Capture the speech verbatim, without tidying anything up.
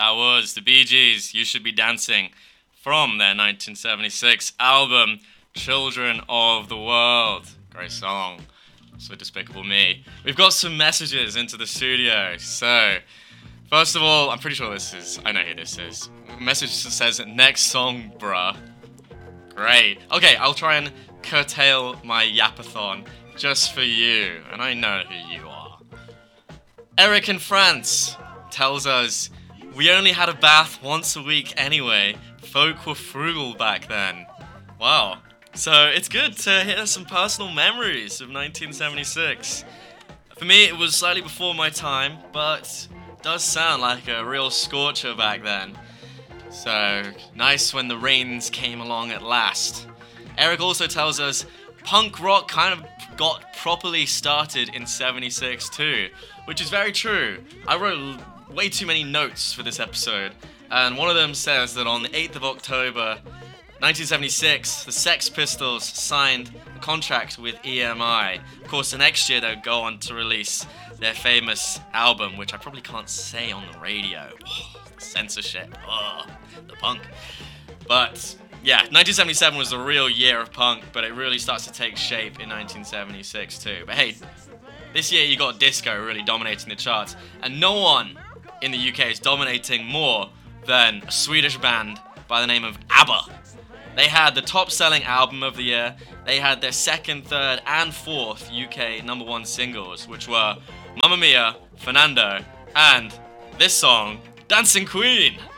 That was the Bee Gees, You Should Be Dancing, from their nineteen seventy-six album, Children of the World. Great song. So Despicable Me. We've got some messages into the studio. So, first of all, I'm pretty sure this is, I know who this is. Message says, next song, bruh. Great. Okay, I'll try and curtail my yapathon just for you, and I know who you are. Eric in France tells us, we only had a bath once a week anyway. Folk were frugal back then. Wow. So it's good to hear some personal memories of nineteen seventy-six. For me, it was slightly before my time, but does sound like a real scorcher back then. So nice when the rains came along at last. Eric also tells us punk rock kind of got properly started in seventy-six too, which is very true. I wrote way too many notes for this episode, and one of them says that on the eighth of October nineteen seventy-six, the Sex Pistols signed a contract with E M I. Of course, the next year they'll go on to release their famous album, which I probably can't say on the radio. Oh, the censorship, oh, the punk. But yeah, nineteen seventy-seven was the real year of punk, but it really starts to take shape in nineteen seventy-six too. But hey, this year you got disco really dominating the charts, and no one in the U K is dominating more than a Swedish band by the name of ABBA. They had the top-selling album of the year. They had their second, third, and fourth U K number one singles, which were Mamma Mia, Fernando, and this song, Dancing Queen.